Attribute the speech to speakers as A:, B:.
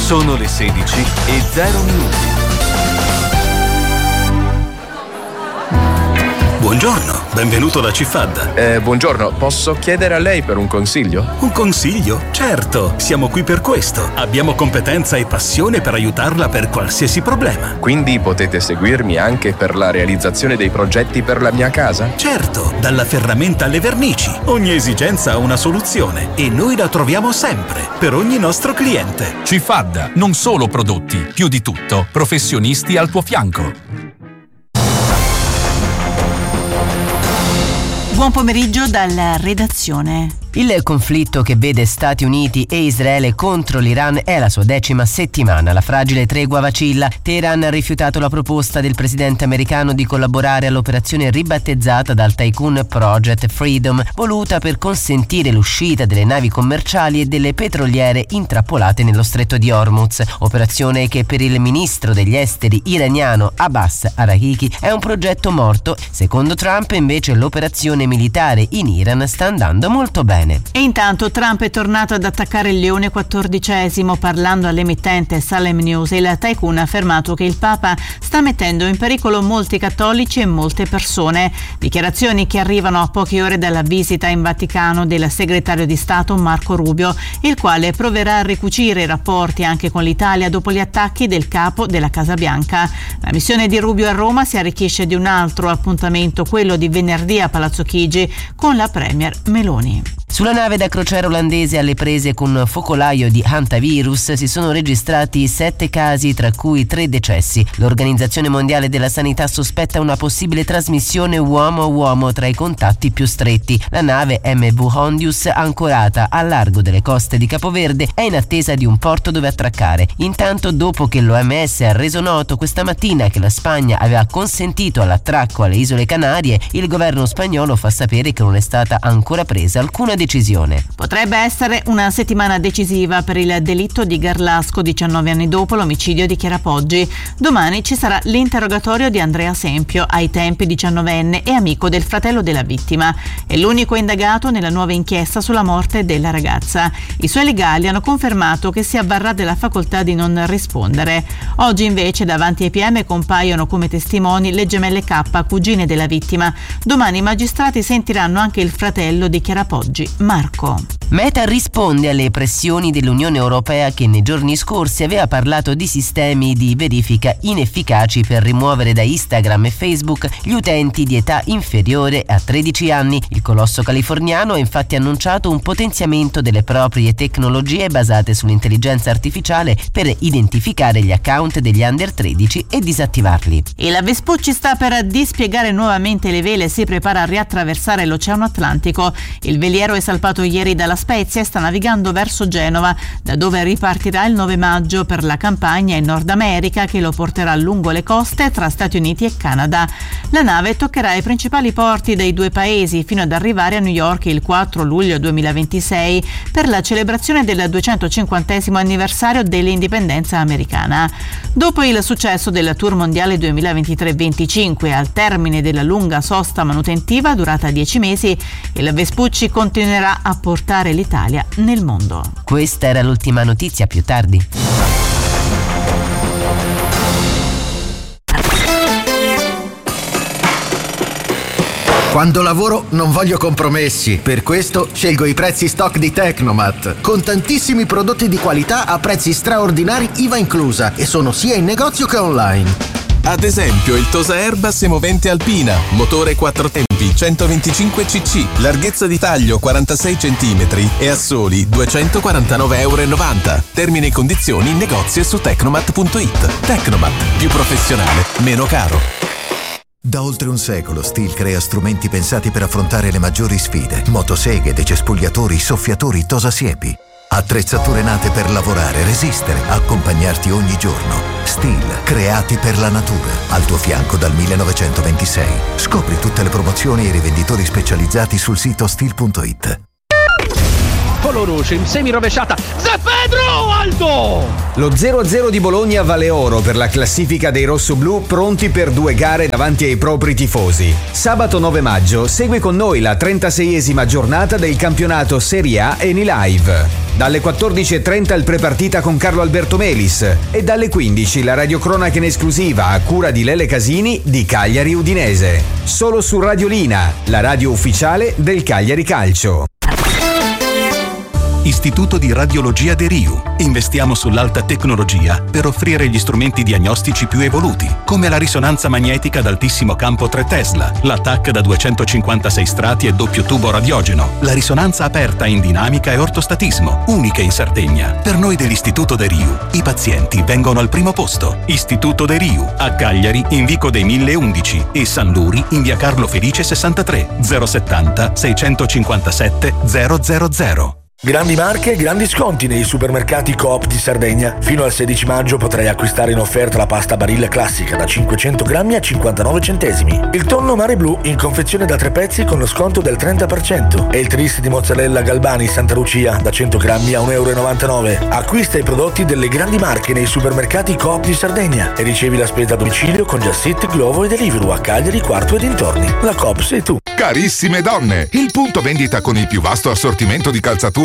A: Sono le 16:00.
B: Buongiorno, benvenuto da Cifadda.
C: Buongiorno, posso chiedere a lei per un consiglio?
B: Un consiglio? Certo, siamo qui per questo. Abbiamo competenza e passione per aiutarla per qualsiasi problema.
C: Quindi potete seguirmi anche per la realizzazione dei progetti per la mia casa?
B: Certo, dalla ferramenta alle vernici. Ogni esigenza ha una soluzione e noi la troviamo sempre, per ogni nostro cliente.
D: Cifadda, non solo prodotti, più di tutto, professionisti al tuo fianco.
E: Buon pomeriggio dalla redazione.
F: Il conflitto che vede Stati Uniti e Israele contro l'Iran è alla sua 10ª settimana. La fragile tregua vacilla. Teheran ha rifiutato la proposta del presidente americano di collaborare all'operazione ribattezzata dal tycoon Project Freedom, voluta per consentire l'uscita delle navi commerciali e delle petroliere intrappolate nello stretto di Hormuz. Operazione che per il ministro degli esteri iraniano Abbas Araghchi è un progetto morto. Secondo Trump, invece, l'operazione militare in Iran sta andando molto bene.
E: E intanto Trump è tornato ad attaccare il Leone XIV. Parlando all'emittente Salem News, il tycoon ha affermato che il Papa sta mettendo in pericolo molti cattolici e molte persone. Dichiarazioni che arrivano a poche ore dalla visita in Vaticano del segretario di Stato Marco Rubio, il quale proverà a ricucire i rapporti anche con l'Italia dopo gli attacchi del capo della Casa Bianca. La missione di Rubio a Roma si arricchisce di un altro appuntamento, quello di venerdì a Palazzo Chigi con la premier Meloni.
F: Sulla nave da crociera olandese alle prese con focolaio di hantavirus si sono registrati 7 casi, tra cui 3 decessi. L'Organizzazione Mondiale della Sanità sospetta una possibile trasmissione uomo-uomo tra i contatti più stretti. La nave MV Hondius, ancorata al largo delle coste di Capoverde, è in attesa di un porto dove attraccare. Intanto, dopo che l'OMS ha reso noto questa mattina che la Spagna aveva consentito l'attracco alle Isole Canarie, il governo spagnolo fa sapere che non è stata ancora presa alcuna decisione.
E: Potrebbe essere una settimana decisiva per il delitto di Garlasco 19 anni dopo l'omicidio di Chiara Poggi. Domani ci sarà l'interrogatorio di Andrea Sempio, ai tempi 19enne e amico del fratello della vittima. È l'unico indagato nella nuova inchiesta sulla morte della ragazza. I suoi legali hanno confermato che si avvarrà della facoltà di non rispondere. Oggi invece davanti ai PM compaiono come testimoni le gemelle K, cugine della vittima. Domani i magistrati sentiranno anche il fratello di Chiara Poggi, Marco.
F: Meta risponde alle pressioni dell'Unione Europea che nei giorni scorsi aveva parlato di sistemi di verifica inefficaci per rimuovere da Instagram e Facebook gli utenti di età inferiore a 13 anni. Il colosso californiano ha infatti annunciato un potenziamento delle proprie tecnologie basate sull'intelligenza artificiale per identificare gli account degli under 13 e disattivarli.
E: E la Vespucci sta per dispiegare nuovamente le vele e si prepara a riattraversare l'Oceano Atlantico. Il veliero è salpato ieri dalla Spezia e sta navigando verso Genova, da dove ripartirà il 9 maggio per la campagna in Nord America che lo porterà lungo le coste tra Stati Uniti e Canada. La nave toccherà i principali porti dei due paesi fino ad arrivare a New York il 4 luglio 2026 per la celebrazione del 250° anniversario dell'indipendenza americana. Dopo il successo del Tour Mondiale 2023-25 al termine della lunga sosta manutentiva durata 10 mesi, il Vespucci continuerà a portare l'Italia nel mondo.
F: Questa era l'ultima notizia, più tardi.
G: Quando lavoro non voglio compromessi, per questo scelgo i prezzi stock di Tecnomat, con tantissimi prodotti di qualità a prezzi straordinari IVA inclusa, e sono sia in negozio che online.
H: Ad esempio il Tosa Erba semovente alpina, motore 4 tempi, 125 cc, larghezza di taglio 46 cm e a soli €249,90. Termini e condizioni in negozio e su Tecnomat.it. Tecnomat, più professionale, meno caro.
I: Da oltre un secolo Stihl crea strumenti pensati per affrontare le maggiori sfide. Motoseghe, decespugliatori, soffiatori, tosasiepi. Attrezzature nate per lavorare, resistere, accompagnarti ogni giorno. Stihl, creati per la natura. Al tuo fianco dal 1926. Scopri tutte le promozioni e i rivenditori specializzati sul sito Stihl.it.
J: Coloroce in semirovesciata. Zé Pedro, Aldo!
K: Lo 0-0 di Bologna vale oro per la classifica dei rossoblù, pronti per 2 gare davanti ai propri tifosi. Sabato 9 maggio segue con noi la 36esima giornata del campionato Serie A Eni Live. Dalle 14.30 il prepartita con Carlo Alberto Melis e dalle 15 la radiocronaca in esclusiva a cura di Lele Casini di Cagliari Udinese. Solo su Radiolina, la radio ufficiale del Cagliari Calcio.
B: Istituto di Radiologia De Riu. Investiamo sull'alta tecnologia per offrire gli strumenti diagnostici più evoluti, come la risonanza magnetica ad altissimo campo 3 Tesla, la TAC da 256 strati e doppio tubo radiogeno, la risonanza aperta in dinamica e ortostatismo, uniche in Sardegna. Per noi dell'Istituto De Riu, i pazienti vengono al primo posto. Istituto De Riu, a Cagliari in Vico dei 1011 e San Luri in via Carlo Felice 63 070 657 000.
L: Grandi marche e grandi sconti nei supermercati Coop di Sardegna. Fino al 16 maggio potrai acquistare in offerta la pasta Barilla classica da 500 grammi a 59 centesimi, il tonno Mare Blu in confezione da 3 pezzi con lo sconto del 30% e il tris di mozzarella Galbani Santa Lucia da 100 grammi a 1,99 €. Acquista i prodotti delle grandi marche nei supermercati Coop di Sardegna e ricevi la spesa a domicilio con Just Eat, Glovo e Deliveroo a Cagliari, Quarto e dintorni. La Coop sei tu.
M: Carissime donne, il punto vendita con il più vasto assortimento di calzature